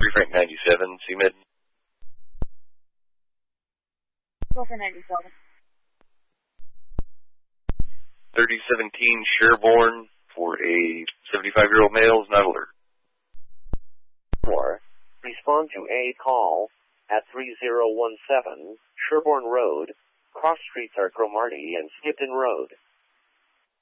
3 Frank 97, CMed. Go for 97. 3017 Sherborne for a 75-year-old male is not alert. 4. Respond to a call at 3017 Sherborne Road. Cross streets are Cromarty and Skipton Road.